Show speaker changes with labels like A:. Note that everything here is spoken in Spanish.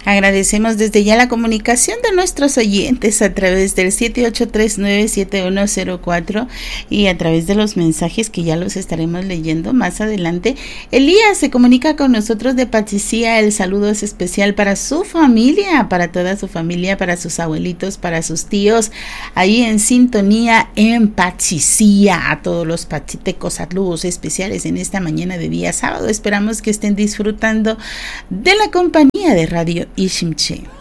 A: Agradecemos desde ya la comunicación de nuestros oyentes a través del 78397104 y a través de los mensajes que ya los estaremos leyendo más adelante. Elías se comunica con nosotros de Patsicía. El saludo es especial para su familia, para toda su familia, para sus abuelitos, para sus tíos, ahí en sintonía en Patsicía. A todos los patsitecos, saludos especiales en esta mañana de día sábado. Esperamos que estén disfrutando de la compañía de Radio Ishimche.